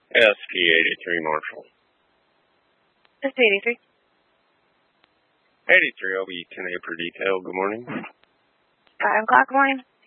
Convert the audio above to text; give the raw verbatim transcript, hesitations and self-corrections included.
S P eighty-three, Marshall. S P eighty-three. eighty-three, I'll be ten A per detail. Good morning. Five o'clock morning.